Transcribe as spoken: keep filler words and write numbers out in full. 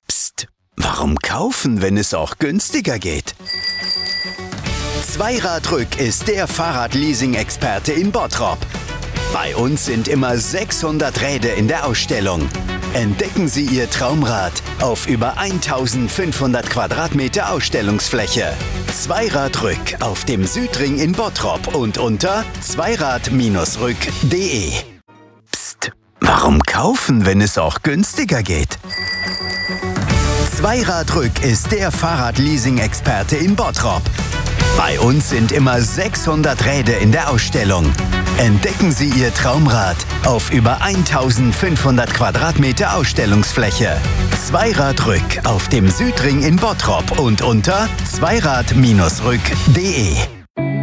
Psst, warum kaufen, wenn es auch günstiger geht? Zweiradrück ist der Fahrradleasing-Experte in Bottrop. Bei uns sind immer sechshundert Räder in der Ausstellung. Entdecken Sie Ihr Traumrad auf über eintausendfünfhundert Quadratmeter Ausstellungsfläche. Zweiradrück auf dem Südring in Bottrop und unter zweirad rück punkt de. Psst, warum kaufen, wenn es auch günstiger geht? Zweiradrück ist der Fahrradleasing-Experte in Bottrop. Bei uns sind immer sechshundert Räder in der Ausstellung. Entdecken Sie Ihr Traumrad auf über eintausendfünfhundert Quadratmeter Ausstellungsfläche. Zweiradrück auf dem Südring in Bottrop und unter zweirad rück punkt de.